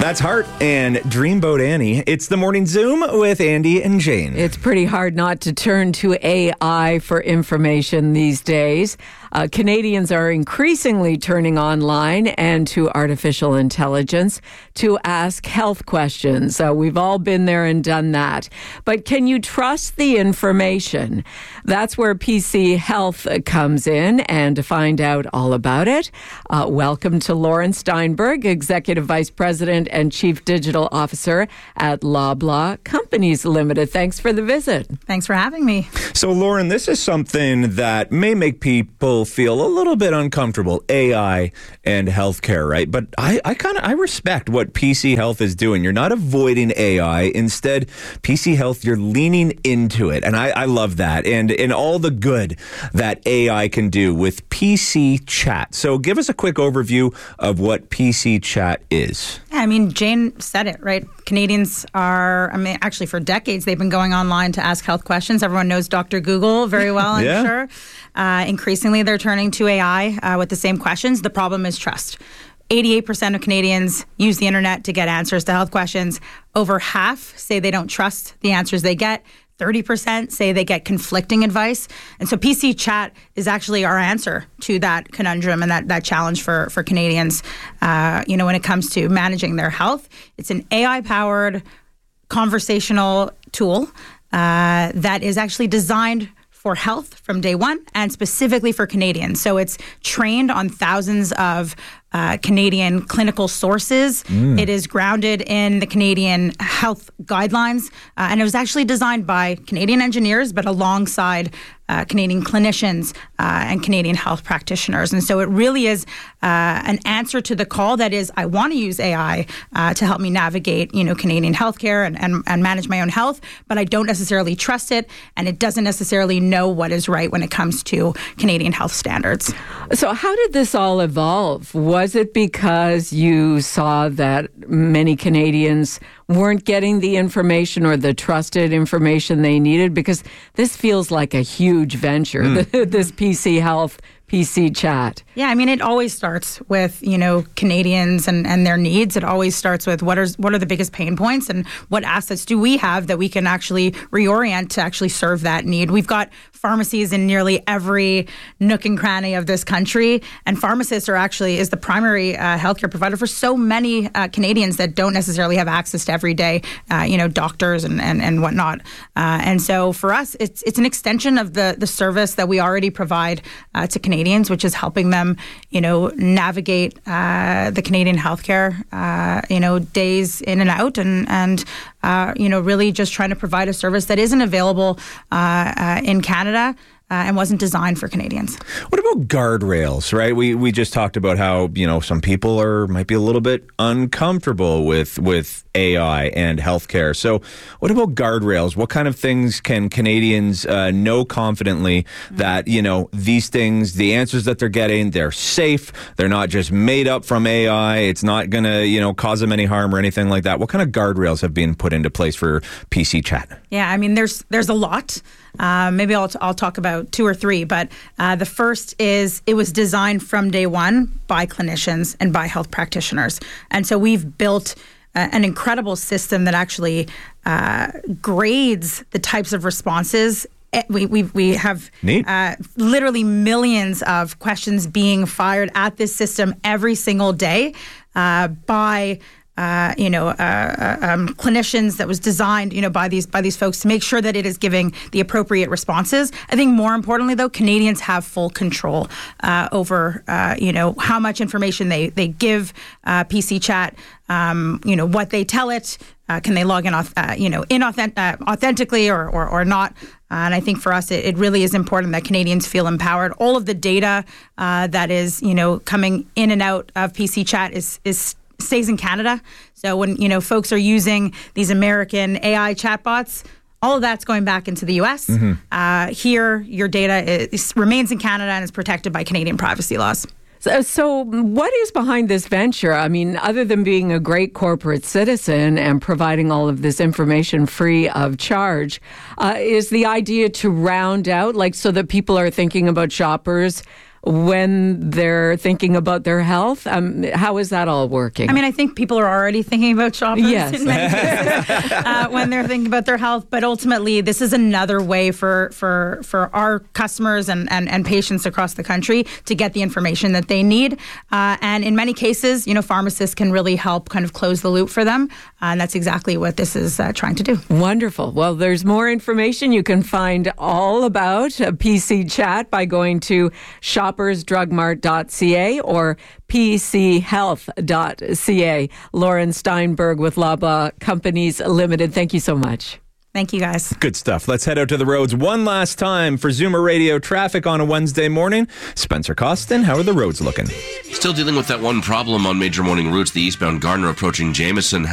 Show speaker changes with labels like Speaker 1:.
Speaker 1: That's Heart and Dreamboat Annie. It's the Morning Zoom with Andy and Jane.
Speaker 2: It's pretty hard not to turn to AI for information these days. Canadians are increasingly turning online and to artificial intelligence to ask health questions. We've all been there and done that. But can you trust the information? That's where PC Health comes in. And to find out all about it, welcome to Lauren Steinberg, Executive Vice President and Chief Digital Officer at Loblaw Companies Limited. Thanks for the visit.
Speaker 3: Thanks for having me.
Speaker 1: So, Lauren, this is something that may make people feel a little bit uncomfortable, AI and healthcare, right? But I respect what PC Health is doing. You're not avoiding AI. Instead, PC Health, you're leaning into it. And I love that. And in all the good that AI can do with PC Chat. So give us a quick overview of what PC Chat is.
Speaker 3: Yeah, I mean, Jane said it, right? Canadians are, actually for decades, they've been going online to ask health questions. Everyone knows Dr. Google very well, I'm sure. Increasingly, they're turning to AI with the same questions. The problem is trust. 88% of Canadians use the internet to get answers to health questions. Over half say they don't trust the answers they get. 30% say they get conflicting advice. And so PC Chat is actually our answer to that conundrum and that challenge for Canadians, when it comes to managing their health. It's an AI-powered conversational tool that is actually designed for health from day one and specifically for Canadians. So it's trained on thousands of Canadian clinical sources. It is grounded in the Canadian health guidelines, and it was actually designed by Canadian engineers, but alongside Canadian clinicians and Canadian health practitioners. And so it really is an answer to the call that is, I want to use AI to help me navigate, Canadian healthcare and manage my own health, but I don't necessarily trust it, and it doesn't necessarily know what is right when it comes to Canadian health standards.
Speaker 2: So how did this all evolve? Was it because you saw that many Canadians weren't getting the information or the trusted information they needed? Because this feels like a huge venture, this PC Health, PC Chat.
Speaker 3: Yeah, it always starts with, Canadians and their needs. It always starts with what are the biggest pain points and what assets do we have that we can actually reorient to actually serve that need. We've got pharmacies in nearly every nook and cranny of this country, and pharmacists is the primary healthcare provider for so many Canadians that don't necessarily have access to everyday, doctors and whatnot. And so for us, it's an extension of the service that we already provide to Canadians, which is helping them, navigate the Canadian healthcare, days in and out, and really just trying to provide a service that isn't available in Canada and wasn't designed for Canadians.
Speaker 1: What about guardrails, right? We just talked about how, some people might be a little bit uncomfortable with AI and healthcare. So what about guardrails? What kind of things can Canadians know confidently that, these things, the answers that they're getting, they're safe, they're not just made up from AI, it's not going to, cause them any harm or anything like that? What kind of guardrails have been put into place for PC Chat?
Speaker 3: Yeah, there's a lot. Maybe I'll talk about two or three, but the first is it was designed from day one by clinicians and by health practitioners. And so we've built an incredible system that actually grades the types of responses. We have literally millions of questions being fired at this system every single day by clinicians that was designed, by these folks to make sure that it is giving the appropriate responses. I think more importantly, though, Canadians have full control over, how much information they give PC Chat, what they tell it. Can they log in, authentically or not? And I think for us, it really is important that Canadians feel empowered. All of the data that is, coming in and out of PC Chat stays in Canada. So when, folks are using these American AI chatbots, all of that's going back into the U.S. Here, your data remains in Canada and is protected by Canadian privacy laws.
Speaker 2: So what is behind this venture? Other than being a great corporate citizen and providing all of this information free of charge, is the idea to round out, so that people are thinking about shoppers when they're thinking about their health? How is that all working?
Speaker 3: I mean, I think people are already thinking about shoppers in many cases, when they're thinking about their health. But ultimately, this is another way for our customers and patients across the country to get the information that they need. And in many cases, pharmacists can really help kind of close the loop for them. And that's exactly what this is trying to do.
Speaker 2: Wonderful. Well, there's more information you can find all about PC Chat by going to shoppersdrugmart.ca or pchealth.ca. Lauren Steinberg with Loblaw Companies Limited. Thank you so much.
Speaker 3: Thank you, guys.
Speaker 1: Good stuff. Let's head out to the roads one last time for Zoomer Radio traffic on a Wednesday morning. Spencer Costin, how are the roads looking?
Speaker 4: Still dealing with that one problem on major morning routes, the eastbound Gardner approaching Jameson.